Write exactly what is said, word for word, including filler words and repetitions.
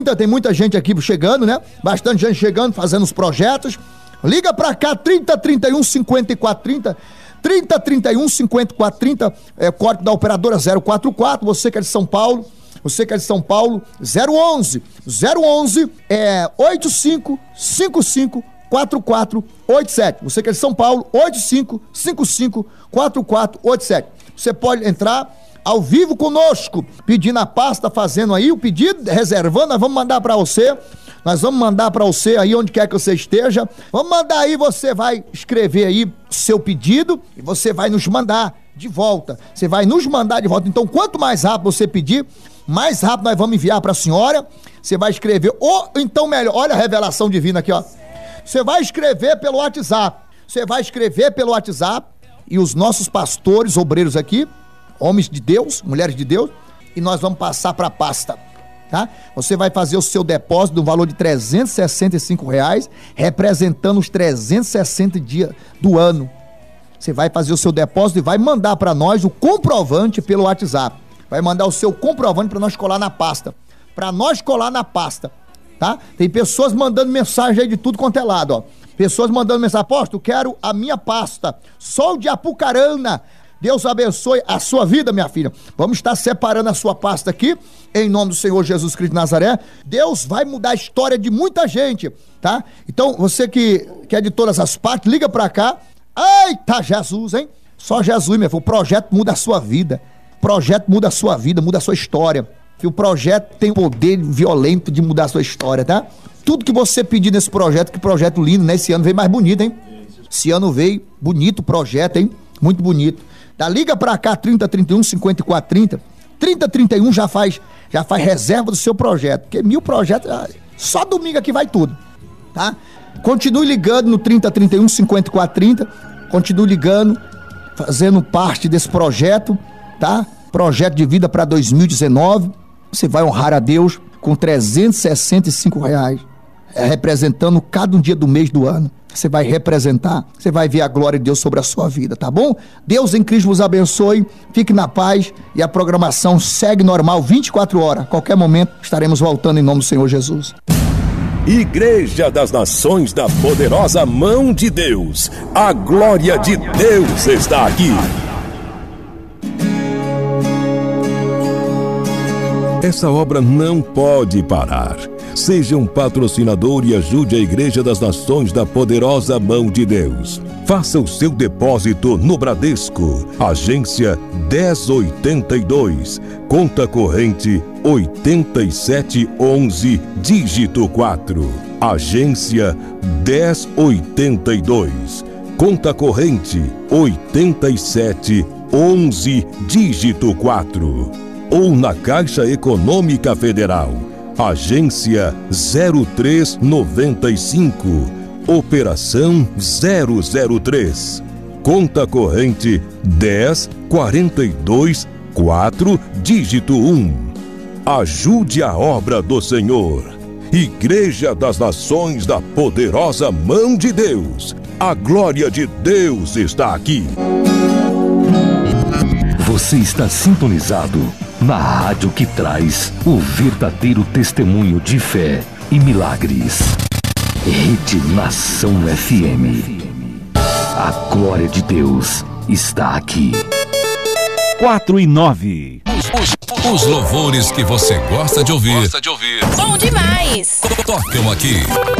Tem muita gente aqui chegando, né? Bastante gente chegando, fazendo os projetos. Liga pra cá, trinta, trinta e um, cinquenta e quatro, trinta. trinta, trinta e um, cinquenta e quatro, trinta. É código da operadora zero quatro quatro. Você que é de São Paulo. Você que é de São Paulo. zero onze. zero onze é oitenta e cinco, cinquenta e cinco, quarenta e quatro, oitenta e sete. Você que é de São Paulo. oitenta e cinco, cinquenta e cinco, quarenta e quatro, oitenta e sete. Você pode entrar ao vivo conosco, pedindo a pasta, fazendo aí o pedido, reservando, nós vamos mandar para você, nós vamos mandar para você aí onde quer que você esteja, vamos mandar aí, você vai escrever aí seu pedido e você vai nos mandar de volta, você vai nos mandar de volta. Então quanto mais rápido você pedir, mais rápido nós vamos enviar para a senhora. Você vai escrever, ou então melhor, olha a revelação divina aqui, ó, você vai escrever pelo WhatsApp, você vai escrever pelo WhatsApp e os nossos pastores, obreiros aqui, homens de Deus, mulheres de Deus, e nós vamos passar para a pasta, tá? Você vai fazer o seu depósito no valor de trezentos e sessenta e cinco reais, representando os trezentos e sessenta dias do ano. Você vai fazer o seu depósito e vai mandar para nós o comprovante pelo WhatsApp. Vai mandar o seu comprovante para nós colar na pasta. Para nós colar na pasta, tá? Tem pessoas mandando mensagem aí de tudo quanto é lado, ó. Pessoas mandando mensagem, apóstolo, quero a minha pasta, Sol de Apucarana. Deus abençoe a sua vida, minha filha. Vamos estar separando a sua pasta aqui, em nome do Senhor Jesus Cristo de Nazaré. Deus vai mudar a história de muita gente, tá? Então, você que, que é de todas as partes, liga pra cá. Eita, Jesus, hein? Só Jesus, meu filho. O projeto muda a sua vida. O projeto muda a sua vida, muda a sua história. Que o projeto tem o poder violento de mudar a sua história, tá? Tudo que você pedir nesse projeto, que projeto lindo, né? Esse ano veio mais bonito, hein? Esse ano veio bonito o projeto, hein? Muito bonito. Tá, liga pra cá, trinta, trinta e um, cinquenta e quatro, trinta. trinta, trinta e um já faz, já faz reserva do seu projeto. Porque mil projetos, só domingo aqui vai tudo, tá? Continue ligando no trinta, trinta e um, cinquenta e quatro, trinta. Continue ligando, fazendo parte desse projeto, tá? Projeto de vida para dois mil e dezenove. Você vai honrar a Deus com trezentos e sessenta e cinco reais, é, representando cada um dia do mês do ano. Você vai representar, você vai ver a glória de Deus sobre a sua vida, tá bom? Deus em Cristo vos abençoe, fique na paz e a programação segue normal, vinte e quatro horas. A qualquer momento estaremos voltando em nome do Senhor Jesus. Igreja das Nações da Poderosa Mão de Deus, a glória de Deus está aqui. Essa obra não pode parar. Seja um patrocinador e ajude a Igreja das Nações da Poderosa Mão de Deus. Faça o seu depósito no Bradesco, agência dez oitenta e dois, conta corrente oitenta e sete onze, dígito quatro. Agência dez oitenta e dois, conta corrente oitenta e sete onze, dígito quatro. Ou na Caixa Econômica Federal, agência zero três noventa e cinco, operação zero zero três, conta corrente dez quarenta e dois quatro, dígito um. Ajude a obra do Senhor. Igreja das Nações da Poderosa Mão de Deus, a glória de Deus está aqui. Você está sintonizado na rádio que traz o verdadeiro testemunho de fé e milagres. Rede Nação F M. A glória de Deus está aqui. quatro e nove. Os, os louvores que você gosta de ouvir. Bom demais! Tocam aqui.